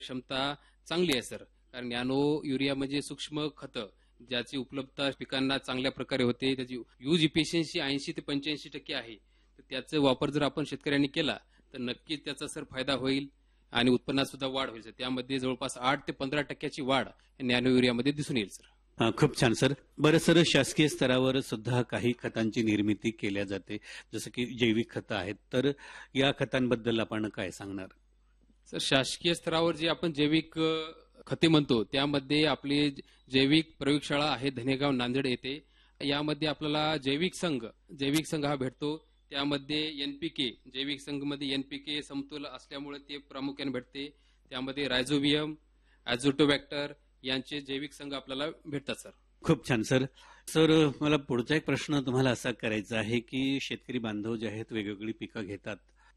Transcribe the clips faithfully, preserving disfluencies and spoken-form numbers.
क्षमता चांगली आहे सर. कारण नॅनो युरिया म्हणजे सूक्ष्म खतं ज्याची उपलब्धता पिकांना चांगल्या प्रकारे होते, त्याची यूज इफिशियन्सी ऐंशी ते पंच्याऐंशी टक्के आहे. तर त्याचा वापर जर आपण शेतकऱ्यांनी केला तर नक्कीच त्याचा सर फायदा होईल आणि उत्पन्नात सुद्धा वाढ होईल सर. त्यामध्ये जवळपास आठ ते पंधरा टक्क्याची वाढ नॅनो युरियामध्ये दिसून येईल सर. हा, खूप छान सर. बरं सर, शासकीय स्तरावर सुद्धा काही खतांची निर्मिती केल्या जाते, जसं की जैविक खतं आहेत, तर या खतांबद्दल आपण काय सांगणार? सर शासकीय स्तरावर जे आपण जैविक खते म्हणतो त्यामध्ये आपली जैविक प्रयोगशाळा आहे धनेगाव नांदेड येथे. यामध्ये आपल्याला जैविक संघ जैविक संघ हा भेटतो. त्यामध्ये एनपीके जैविक संघ मध्ये एनपीके समतोल असल्यामुळे ते प्रामुख्याने भेटते. त्यामध्ये रायझोबियम, ॲझोटोबॅक्टर यांचे जैविक संघ आपल्याला भेटतात सर. खूप छान सर. सर, मला पुढचा एक प्रश्न तुम्हाला असा करायचा आहे की शेतकरी बांधव जे आहेत वेगवेगळी पिकं घेतात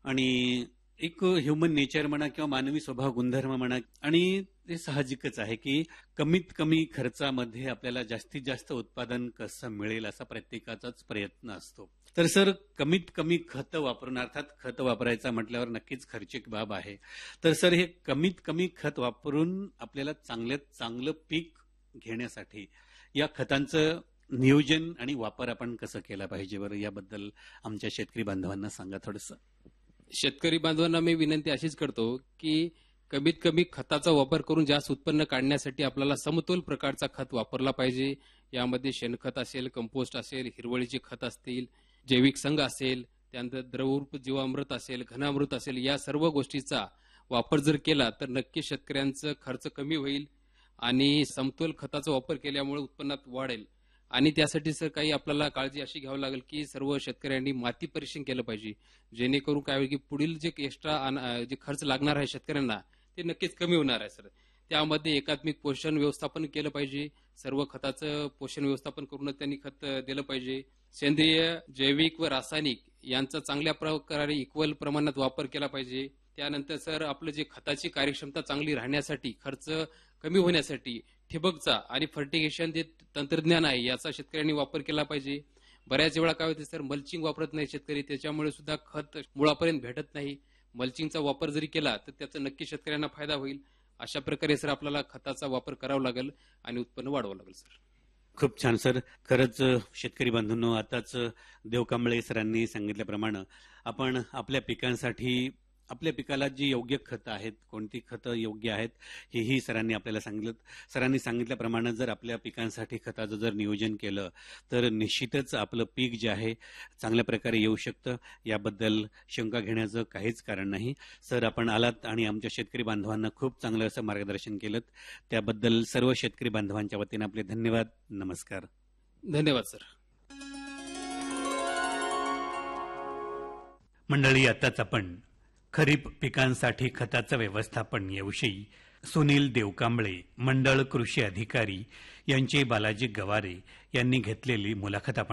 आणि एक ह्युमन नेचर म्हणा किंवा मानवी स्वभाव गुणधर्म म्हणा, आणि ते साहजिकच आहे की कमीत कमी खर्चामध्ये आपल्याला जास्तीत जास्त उत्पादन कसं मिळेल असा प्रत्येकाचाच प्रयत्न असतो. तर सर, कमीत कमी खतं वापरून, अर्थात खत वापरायचा म्हटल्यावर नक्कीच खर्चिक बाब आहे. तर सर, हे कमीत कमी खत वापरून आपल्याला चांगल्यात चांगलं पीक घेण्यासाठी या खतांचं नियोजन आणि वापर आपण कसं केला पाहिजे बरं, याबद्दल आमच्या शेतकरी बांधवांना सांगा थोडंसं. शेतकरी बांधवांना मी विनंती अशीच करतो की कमीत कमी खताचा वापर करून जास्त उत्पन्न काढण्यासाठी आपल्याला समतोल प्रकारचा खत वापरला पाहिजे. यामध्ये शेणखत असेल, कंपोस्ट असेल, हिरवळीचे खत असतील, जैविक संघ असेल, त्यानंतर द्रवरूप जीवामृत असेल, घनामृत असेल, या सर्व गोष्टीचा वापर जर केला तर नक्की शेतकऱ्यांचा खर्च कमी होईल आणि समतोल खताचा वापर केल्यामुळे उत्पन्नात वाढेल. आणि त्यासाठी सर काही आपल्याला काळजी अशी घ्यावी लागेल की सर्व शेतकऱ्यांनी माती परीक्षण केलं पाहिजे, जेणेकरून काय होईल की पुढील जे एक्स्ट्रा जे खर्च लागणार आहे शेतकऱ्यांना ते नक्कीच कमी होणार आहे सर. त्यामध्ये एकात्मिक पोषण व्यवस्थापन केलं पाहिजे. सर्व खताचं पोषण व्यवस्थापन करून त्यांनी खत दिलं पाहिजे. सेंद्रिय, जैविक व रासायनिक यांचा चांगल्या प्रकारे इक्वल प्रमाणात वापर केला पाहिजे. त्यानंतर सर आपलं जे खताची कार्यक्षमता चांगली राहण्यासाठी, खर्च कमी होण्यासाठी ठिबकचा आणि फर्टिगेशन जे तंत्रज्ञान आहे याचा शेतकऱ्यांनी वापर केला पाहिजे. बऱ्याच वेळा काय होते सर, मल्चिंग वापरत नाही शेतकरी, त्याच्यामुळे सुद्धा खत मुळापर्यंत भेटत नाही. मल्चिंगचा वापर जरी केला तर त्याचा नक्की शेतकऱ्यांना फायदा होईल. अशा प्रकारे सर आपल्याला खताचा वापर करावा लागेल आणि उत्पन्न वाढवावं लागेल सर. खूप छान सर. खरंच शेतकरी बांधवांनो, आताच देवकांबळे सरांनी सांगितल्याप्रमाणे आपण आपल्या पिकांसाठी, आपल्या पिकाला जी योग्य खतं आहेत, कोणती खतं योग्य आहेत, हेही सरांनी आपल्याला सांगितलं. सरांनी सांगितल्याप्रमाणे जर आपल्या पिकांसाठी खताचं जर नियोजन केलं तर निश्चितच आपलं पीक जे आहे चांगल्या प्रकारे येऊ शकतं. याबद्दल शंका घेण्याचं काहीच कारण नाही. सर, आपण आलात आणि आमच्या शेतकरी बांधवांना खूप चांगलं असं मार्गदर्शन केलं. त्याबद्दल सर्व शेतकरी बांधवांच्या वतीने आपले धन्यवाद. नमस्कार. धन्यवाद सर. मंडळी, आताच आपण खरीप पिकांसाठी खताचं व्यवस्थापन याविषयी सुनील देवकांबळे, मंडळ कृषी अधिकारी यांचे बालाजी गवारे यांनी घेतलेली मुलाखत आपण